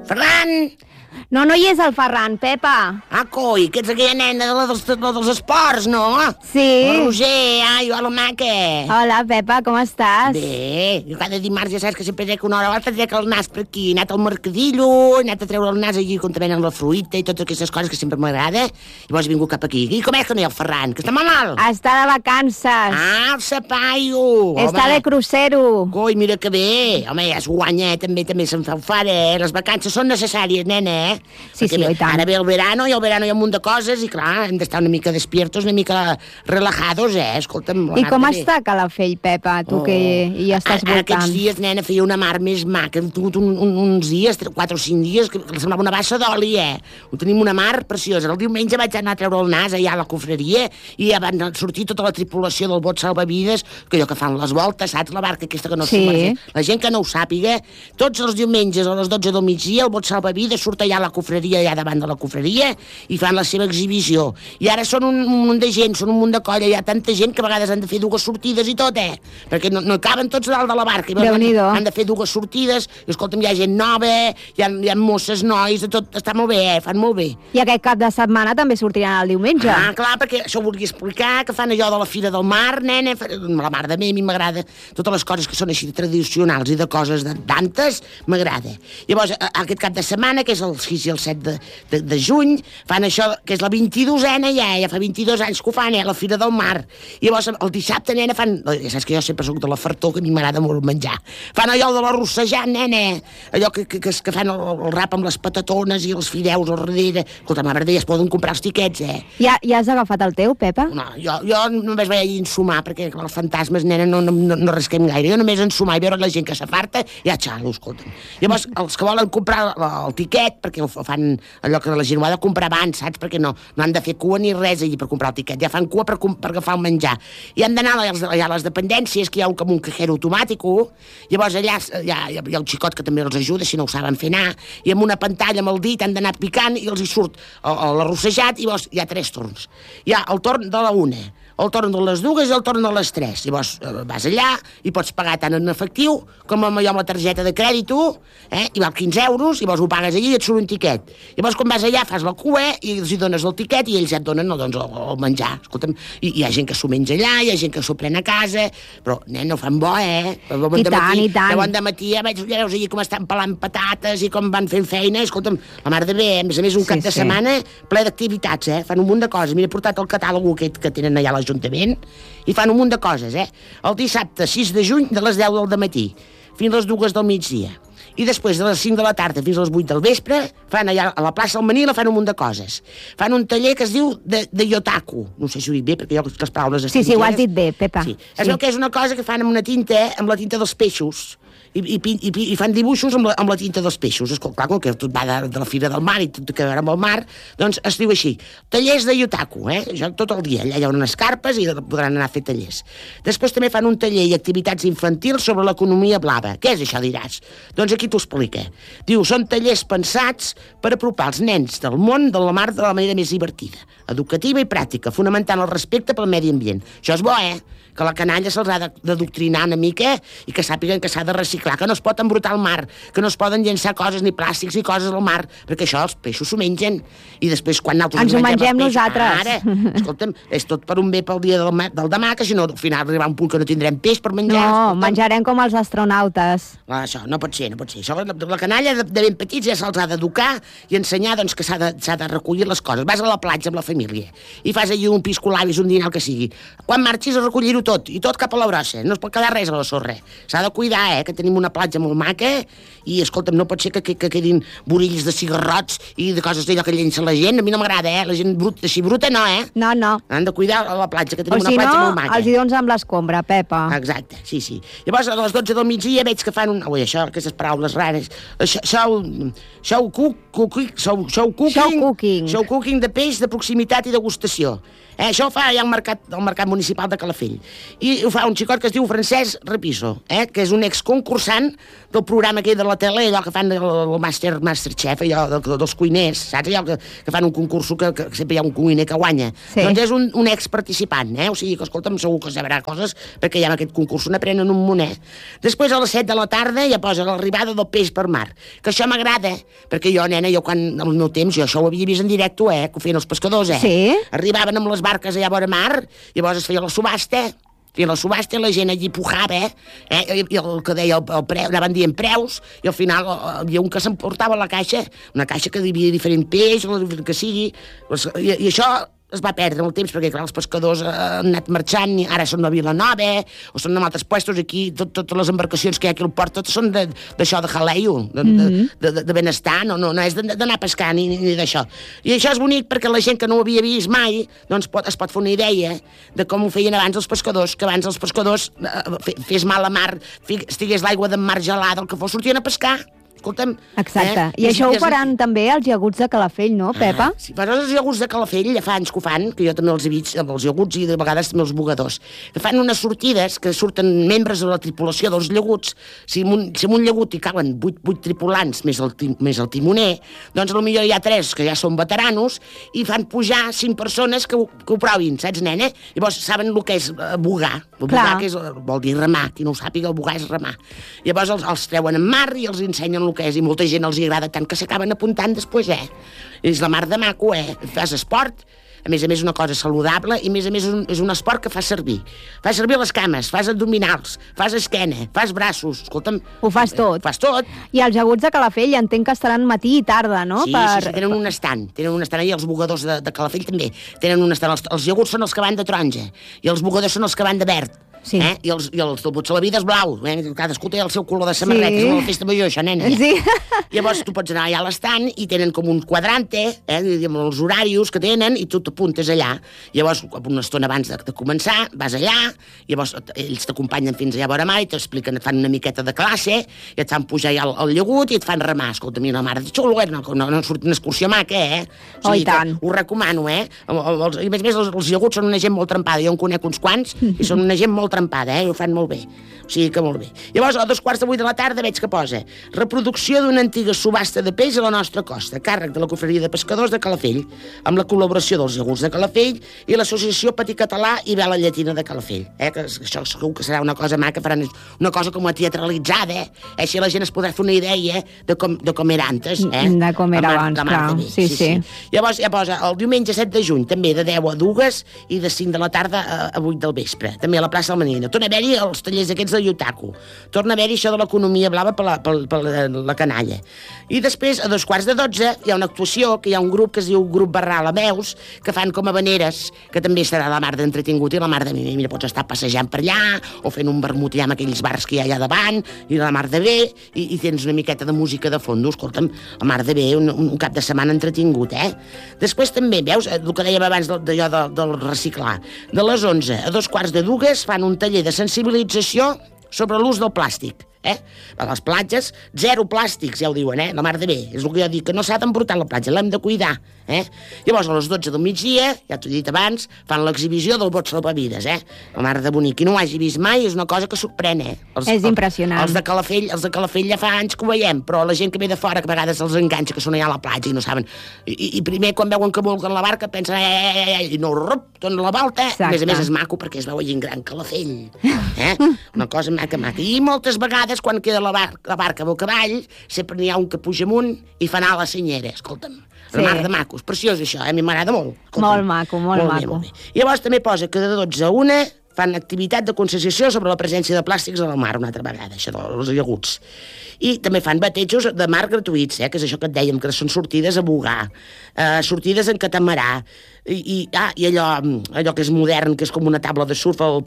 Ferran! No hi és el Ferran, Pepa. Ah, coi, que ets aquella nena dels esports, no? Sí. El Roger, ai, hola, maca. Hola, Pepa, com estàs? Bé, jo cada dimarts ja saps que sempre trec una hora o altra, trec el nas per aquí, he anat al mercadillo, he anat a treure el nas allí on venen la fruita i totes aquestes coses que sempre m'agrada, i llavors he vingut cap aquí. I com és que no hi ha el Ferran, que està malalt? Està de vacances. Ah, el sapaio. Està de crucero. Coi, mira que bé. Home, ja es guanya, també se'n fa un fare, Les vacances són necessàries, nena, Sí, sí, i tant. Ara ve el verano, i al verano hi ha un munt de coses, i clar, hem d'estar una mica despiertos, una mica relajados, Escolta'm... I com està Calafell, Pepa, tu que hi estàs voltant? Aquests dies, nena, feia una mar més maca. Hem tingut uns dies, 4 o 5 dies, que semblava una bassa d'oli, Ho tenim una mar preciosa. El diumenge vaig anar a treure el nas allà a la cofreria i ja van sortir tota la tripulació del bot salvavides, que allò que fan les voltes, saps? La barca aquesta que no submergeix. La gent que no ho sàpiga, tots els diumenges a les 12 del migdia el bot salvavides surt allà a la cofreria, allà davant de la cofreria, i fan la seva exhibició. I ara són un munt de gent, són un munt de colla, hi ha tanta gent que a vegades han de fer 2 sortides i tot, perquè no caben tots dalt de la barca. Han de fer 2 sortides, i escolta'm, hi ha gent nova, hi ha mosses, nois, de tot, està molt bé, fan molt bé. I aquest cap de setmana també sortiran el diumenge. Ah, clar, perquè això ho volia explicar, que fan allò de la Fira del Mar, nena, la mar de mi, a mi m'agrada, totes les coses que són així tradicionals i de coses d'antes, m'agrada. Llavors, aquest cap de setmana, que és el 6 i el 7 de juny, fan això, que és la 22a ja fa 22 anys que ho fan, la Fira del Mar. I llavors el dissabte, nena, fan... Ja saps que jo sempre soc de la fartó, que a mi m'agrada molt menjar. Fan allò de l'arrossejant, nena, allò que fan el rap amb les patatones i els fideus al darrere. Escolta, a ja es poden comprar els tiquets, Ja has agafat el teu, Pepa? No, jo només vaig allà ensumar, perquè els fantasmes, nena, no rasquem gaire. Jo només ensumar i veure la gent que s'afarta, ja xalo, escolta. Llavors, els que volen comprar el tiquet, perquè fan allò que la gent ho ha de comprar abans, saps? Perquè no han de fer cua ni res allí per comprar el tiquet, ja fan cua per agafar el menjar. I han d'anar allà a les dependències, que hi ha com un cajero automàtic, llavors allà hi ha el xicot que també els ajuda, si no ho saben fer anar, i amb una pantalla amb el dit han d'anar picant i els hi surt l'arrossejat, i llavors hi ha 3 torns. Hi ha el torn de la 1, el torn de les 2 i el torn de les 3. Llavors vas allà i pots pagar tant en efectiu com amb la targeta de crèdit, i val 15 euros, i llavors ho pagues allí i et surt un tiquet. Llavors quan vas allà fas la cua i els hi dones el tiquet i ells ja et donen el menjar. Escolta'm, hi ha gent que s'ho menja allà, hi ha gent que s'ho pren a casa, però, nen, ho fan bo, I tant, i tant. De bon dematí veus allí com estan pelant patates i com van fent feina, escolta'm, la mar de bé, a més un cap de setmana ple d'activitats, fan un munt de coses. Mira, he portat el catàleg aquest que tenen allà a l'Ajuntament i fan un munt de coses, El dissabte 6 de juny de les 10 del matí fins a les 2 del migdia. I després de les 5 de la tarda fins a les 8 del vespre fan allà a la plaça del Manila fan un munt de coses. Fan un taller que es diu de yotaku. No sé si ho dic bé, perquè jo les paraules... Sí, ho has dit bé, Pepa. Sí. Es veu que és una cosa que fan amb una tinta, amb la tinta dels peixos. I fan dibuixos amb la tinta dels peixos. Clar, com que tot va de la Fira del Mar i tot que veure amb el mar, doncs es diu així. Tallers de yotaku, tot el dia. Allà hi ha unes carpes i podran anar a fer tallers. Després també fan un taller i activitats infantils sobre l'economia blava. Què és això, diràs? Doncs aquí t'ho explica. Diu, són tallers pensats per apropar els nens del món de la mar de la manera més divertida, educativa i pràctica, fonamentant el respecte pel medi ambient. Això és bo, que la canalla se'ls ha d'adoctrinar una mica i que sàpiguen que s'ha de reciclar, que no es pot embrutar el mar, que no es poden llençar coses ni plàstics ni coses al mar, perquè això els peixos s'ho mengen. I després quan nosaltres ens ho mengem nosaltres. Ara, escolta'm, és tot per un bé pel dia del demà, que si no al final arribarà un punt que no tindrem peix per menjar. No, menjarem com els astronautes. Això no pot ser. Això, la canalla de ben petits ja se'ls ha d'educar i ensenyar doncs, que s'ha de recollir les coses. Vas a la platja amb la família i fas allí un piscolabis, un dinar, el que sigui. Quan marxis a recollir-ho tot, i tot cap a la brossa. No es pot quedar res a la sorra. S'ha de cuidar, que tenim una platja molt maca i, escolta'm, no pot ser que quedin burills de cigarrots i de coses d'allò que llença la gent. A mi no m'agrada, La gent així bruta no, No. Han de cuidar la platja, que tenim una platja molt maca. O si no, els hi dones amb l'escombra, Pepa. Exacte, sí. Llavors, a les 12 del migdia veig que fan aquestes paraules rares. Show cooking de peix de proximitat i degustació. Això ho fa ja el mercat municipal de Calafell. I ho fa un xicot que es diu Francesc Rapiso, que és un exconcursant del programa aquell de la tele, allò que fan el Masterchef, allò dels cuiners, saps? Allò que fan un concurs que sempre hi ha un cuiner que guanya. Sí. Doncs és un exparticipant, o sigui que, escolta'm, segur que sabrà coses, perquè ja en aquest concurs n'aprenen un monet. Després, a les 7 de la tarda, ja posa l'arribada del peix per mar, que això m'agrada, perquè jo, nena, quan al meu temps, jo això ho havia vist en directe, que ho feien els pescadors, Sí? Arribaven amb les barques allà a vora mar, llavors es feia la subhasta, i la gent allí pujava, i el que deia el preu, anaven dient preus, i al final hi havia un que s'emportava la caixa, una caixa que hi havia diferent peix, el que sigui, i això es va perdre molt temps, perquè clar, els pescadors han anat marxant, ara són a Vilanova, o són en altres puestos, aquí totes les embarcacions que hi ha aquí al port, totes són d'això, de jaleio, de benestar, no és d'anar a pescar ni d'això. I això és bonic perquè la gent que no ho havia vist mai, doncs es pot fer una idea de com ho feien abans els pescadors, que abans els pescadors fes mal a mar, estigués l'aigua de mar gelada, el que fos, sortien a pescar. Escolta'm... Exacte. I això ho faran també els llaguts de Calafell, no, Pepa? Sí, però els llaguts de Calafell ja fa anys que ho fan, que jo també els he vist, amb els llaguts i de vegades també els bugadors, que fan unes sortides que surten membres de la tripulació dels llaguts. Si en un llagut hi cauen 8 tripulants més el timoner, doncs potser hi ha 3 que ja són veteranos i fan pujar 5 persones que ho provin, saps, nena? Llavors saben el que és bugar. El bugar que vol dir remar. Qui no ho sàpiga, el bugar és remar. Llavors els treuen en mar i els ensenyen que és, i molta gent els hi agrada tant que s'acaben apuntant després, És la mar de maco, Fas esport, a més una cosa saludable, i a més és un esport que fa servir. Fas servir les cames, fas abdominals, fas esquena, fas braços, escolta'm... Ho fas tot. Fas tot. I els llaguts de Calafell entenc que estaran matí i tarda, no? Sí, tenen un estant, i els bugadors de Calafell també tenen un estant. Els llaguts són els que van de taronja, i els bugadors són els que van de verd. Sí. I els del Puigsalavida és blau, cadascú té el seu color de samarreta, és una festa major, això, nena. Sí. Llavors tu pots anar allà a l'estant i tenen com un quadrante, amb els horàrios que tenen, i tu t'apuntes allà. Llavors, una estona abans de començar, vas allà, llavors ells t'acompanyen fins allà a vora mar i t'expliquen, et fan una miqueta de classe, i et fan pujar allà al llagut i et fan remar. Escolta, mira, la mare de xulo, una excursió maca, O sigui, i tant. Ho recomano, I a més els llaguts són una gent molt trempada, jo en conec uns quants, i són una gent molt trempada, ho fan molt bé. O sigui que molt bé. Llavors, a 2:15 de la tarda veig que posa reproducció d'una antiga subhasta de peix a la nostra costa, càrrec de la Confraria de Pescadors de Calafell, amb la col·laboració dels llaguts de Calafell i l'Associació Patí Català i Vela Llatina de Calafell. Que això segur que serà una cosa maca, faran una cosa com a teatralitzada, així la gent es podrà fer una idea de com era antes. De com era abans, clar. Sí. Llavors ja posa el diumenge 7 de juny, també de 10 a 2 i de 5 de la tarda a 8 del vespre, també a la plaça del Menina. Torna a haver-hi els tallers aquests de Yutaku. Torna a haver-hi això de l'economia blava per la canalla. I després, a 11:45, hi ha una actuació, que hi ha un grup que es diu Grup Barral a Meus, que fan com a habaneres, que també serà la mar d'entretingut i la mar de mi. Mira, pots estar passejant per allà, o fent un vermut allà amb aquells bars que hi ha allà davant, i la mar de bé, i tens una miqueta de música de fons. Escolta'm, la mar de bé, un cap de setmana entretingut, Després també, veus, el que dèiem abans del reciclar. De les 11 a 2:15 fan un taller de sensibilització sobre l'ús del plàstic. A les platges, 0 plàstics, ja ho diuen, la mar de bé. És el que jo dic, que no s'ha d'embrutar la platja, l'hem de cuidar. Llavors, a les 12 del migdia, ja t'ho he dit abans, fan l'exhibició del bot salvavides, la mar de bonic. Qui no ho hagi vist mai és una cosa que sorprèn, És impressionant. Els de Calafell ja fa anys que ho veiem, però la gent que ve de fora, que a vegades els enganxa, que són allà a la platja i no saben. I primer, quan veuen que volquen la barca, pensen, i no, donen la volta. A més és maco, perquè es veu allà en gran Calafell. Una cosa maca. I moltes vegades, quan queda la barca boca avall, sempre n'hi ha un que puja amunt i fa anar a la senyera, escolta'm. La mar de macos, preciós això, a mi m'agrada molt. Molt maco, molt maco. Llavors també posa que de 12 a 1 fan activitat de concienciació sobre la presència de plàstics a la mar una altra vegada, això dels llaguts. I també fan batejos de mar gratuïts, que és això que et dèiem, que són sortides a bugar, sortides en catamarà, i allò que és modern, que és com una taula de surf, el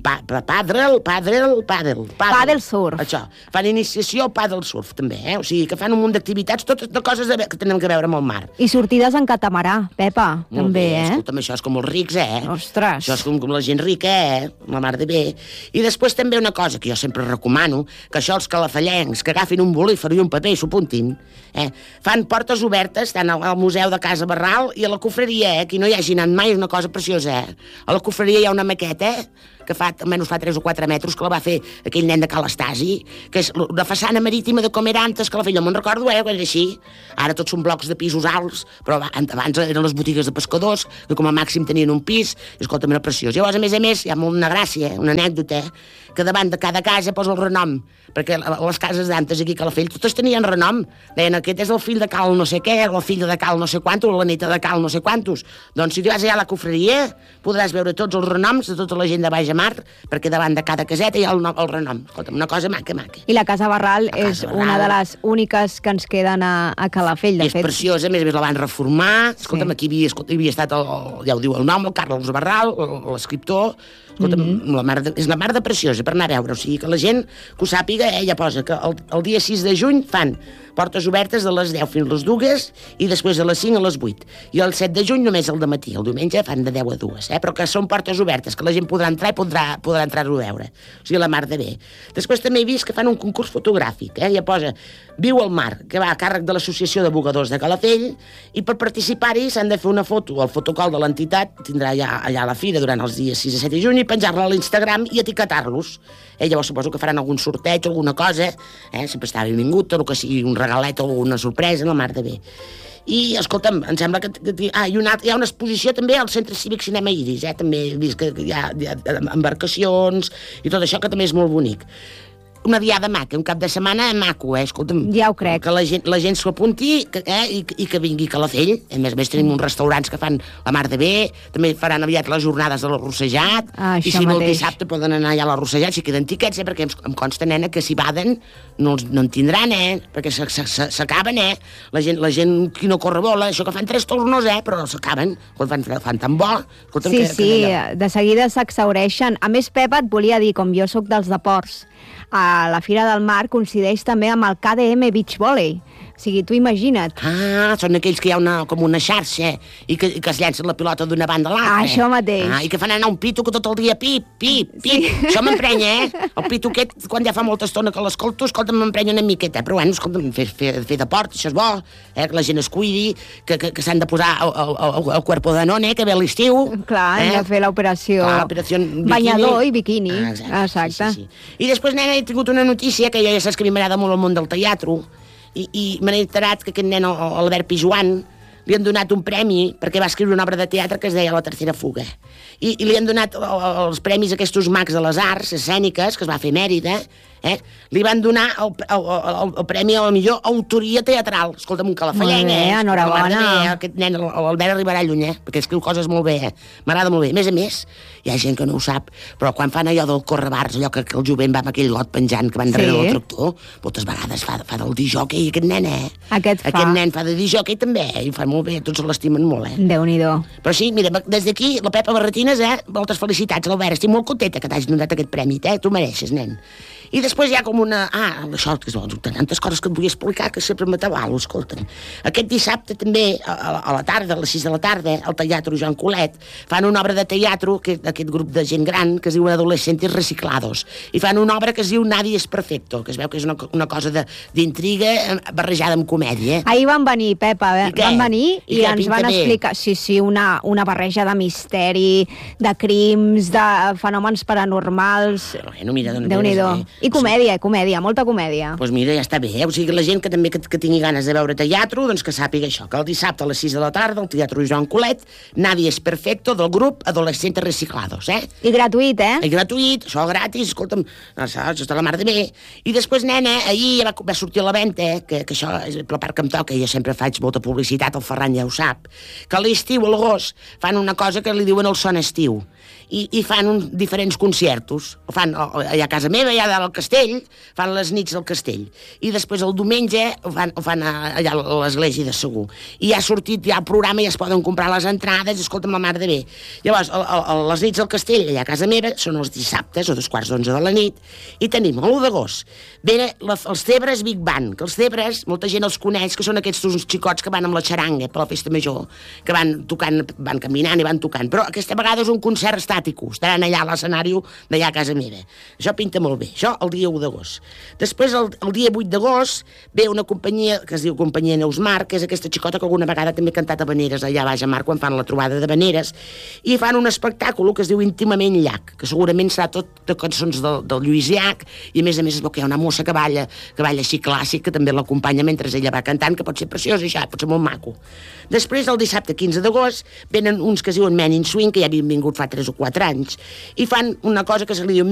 Paddle surf. Això, fan iniciació al paddle surf, també, O sigui, que fan un munt d'activitats, totes de coses que tenen a veure amb el mar. I sortides en catamarà, Pepa, també, Escolta'm, això és com els rics, Ostres. Això és com la gent rica, la mar de bé. I després també una cosa que jo sempre recomano, que això els calafellencs, que agafin un bolífer i un paper i s'ho apuntin, fan portes obertes tant al Museu de Casa Barral i a la Confraria, qui no hi hagi anat mai, és una cosa preciosa, A la cofreria hi ha una maqueta, que almenys fa 3 o 4 metres, que la va fer aquell nen de Cal Estasi, que és la façana marítima de com era antes, que la feia, no me'n recordo, quan era així. Ara tots són blocs de pisos alts, però abans eren les botigues de pescadors, que com a màxim tenien un pis, i escolta, era preciós. Llavors, a més, hi ha una gràcia, una anècdota, que davant de cada casa posa el renom, perquè les cases d'antes aquí a Calafell totes tenien renom. Deien, aquest és el fill de Cal no sé què, el fill de Cal no sé quantos, la neta de Cal no sé quantos. Doncs si tu vas allà a la cofreria, podràs veure tots els renoms de tota la gent de Baix a Mar, perquè davant de cada caseta hi ha el renom. Escolta'm, una cosa maca. I la Casa Barral és una de les úniques que ens queden a Calafell, de fet. És preciosa, a més la van reformar. Escolta'm, aquí hi havia estat, ja ho diu el nom, el Carles Barral, l'escriptor. Escolta'm, és la mar de preciosa per anar a veure. O sigui, que la gent que ho sàpiga, ja posa que el dia 6 de juny fan portes obertes de les 10 fins a les 2 i després de les 5 a les 8. I el 7 de juny només al dematí. El diumenge fan de 10 a 2, però que són portes obertes, que la gent podrà entrar i podrà entrar-ho a veure. O sigui, la mar de bé. Després també he vist que fan un concurs fotogràfic, ja posa Viu al mar, que va a càrrec de l'Associació de Bugadors de Calafell, i per participar-hi s'han de fer una foto al fotocol de l'entitat, tindrà allà a la fira durant els dies 6 a 7 de juny, i penjar-la a l'Instagram i etiquetar-los. Llavors suposo que faran algun sorteig o alguna cosa, sempre està benvingut, tot el que sigui un regalet o una sorpresa, la mar de bé. I, escolta'm, em sembla que hi ha una exposició també al Centre Cívic Cinema Iris, també he vist que hi ha embarcacions i tot això, que també és molt bonic. Una diada maca, un cap de setmana maco, escolta'm. Ja ho crec. Que la gent s'ho apunti i que vingui a Calafell. A més, tenim uns restaurants que fan la mar de bé, també faran aviat les jornades de l'arrossejat, i si no el dissabte poden anar allà a l'arrossejat, si queden tiquets, perquè em consta, nena, que si baden no en tindran, perquè s'acaben, La gent qui no corre bola, això que fan 3 tornos, però s'acaben, fan tan bo. Sí, de seguida s'exhaureixen. A més, Pep, et volia dir, com jo sóc dels deports, a la Fira del Mar coincideix també amb el KDM Beach Volley. O sigui, tu imagina't. Són aquells que hi ha com una xarxa i que es llancen la pilota d'una banda a l'altra. Això mateix. I que fan anar un pito que tot el dia pip, pip, pip. Sí. Això m'emprenya, El pito aquest, quan ja fa molta estona que l'escolto, escolta'm, m'emprenya una miqueta. Però bueno, escolta'm, fer deport, això és bo, que la gent es cuidi, que s'han de posar el cuerpo de none, que ve l'estiu. Clar, hem de fer l'operació banyador i biquini. Exacte. Sí. I després, nena, he tingut una notícia, que ja saps que a mi m'agrada molt el món del teatre, i me n'he enterat que aquest nen, l'Albert Pijuan, li han donat un premi perquè va escriure una obra de teatre que es deia La tercera fuga. I li han donat els premis a aquests mags de les arts escèniques, que es va fer a Mèrida, li van donar el premi a la millor autoria teatral. Escolta'm, un calafellenc, enhorabona. Aquest nen, l'Albert, arribarà lluny, perquè escriu coses molt bé, m'agrada molt bé. A més, hi ha gent que no ho sap, però quan fan allò del correbars, allò que el jovent va amb aquell got penjant que van darrere del tractor, moltes vegades fa del disjockey, aquest nen, Aquest nen fa de disjockey també, i fa molt bé, tots l'estimen molt, Déu-n'hi-do. Però sí, mira, des d'aquí, la Pepa Barretines, moltes felicitats, Albert, estic molt contenta que t'hagis donat aquest premi, tu mereixes, nen. I després hi ha com una... això, tantes coses que et vull explicar que sempre m'atabalo, escolta'm. Aquest dissabte també, a la tarda, a les 6 de la tarda, al Teatre Joan Colet, fan una obra de teatre, d'aquest grup de gent gran, que es diu Adolescentes Reciclados, i fan una obra que es diu Nadie es perfecto, que es veu que és una cosa d'intriga barrejada amb comèdia. Ahir van venir, Pepa, van venir i ens van explicar, una barreja de misteri, de crims, de fenòmens paranormals. Bueno, mira, Déu-n'hi-do. I comèdia, molta comèdia. Doncs mira, ja està bé, O sigui, la gent que també que tingui ganes de veure teatre, doncs que sàpiga això, que el dissabte a les 6 de la tarda, al Teatre Joan Colet, Nadie es perfecto, del grup Adolescentes Reciclados, I gratuït, I gratuït, això gratis, escolta'm, això està la mar de bé. I després, nena, ahir va sortir a la venda, que això és la part que em toca, i jo sempre faig molta publicitat, el Ferran ja ho sap, que a l'estiu, a l'agost, fan una cosa que li diuen el son estiu, i fan diferents concertos. Fan allà a casa meva, allà al castell, fan les nits del castell. I després el diumenge ho fan allà a l'església de Segur. I ja ha sortit ja el programa, ja es poden comprar les entrades, escolta'm, la mar de bé. Llavors, les nits del castell, allà a casa meva, són els dissabtes, o 2:45 de la nit, i tenim l'1 d'agost. Venen els Cebres Big Band, que els Cebres, molta gent els coneix, que són aquests uns xicots que van amb la xaranga per la festa major, que van tocant, van caminant i van tocant. Però aquesta vegada és un concert estàtic, estaran allà a l'escenari d'allà a casa meva. Això pinta molt bé. Això això el dia 1 d'agost. Després, el dia 8 d'agost, ve una companyia que es diu Companyia Neus Mar, que és aquesta xicota que alguna vegada també ha cantat habaneres allà baix a Mar, quan fan la trobada d'habaneres, i fan un espectacle que es diu Íntimament Llach, que segurament serà tot de cançons del Lluís Llach, i a més es veu que hi ha una mossa que balla així clàssic, que també l'acompanya mentre ella va cantant, que pot ser preciós, això, pot ser molt maco. Després, el dissabte 15 d'agost, venen uns que es diuen Men in Swing, que ja havien vingut fa 3 o 4 anys, i fan una cosa que se li diu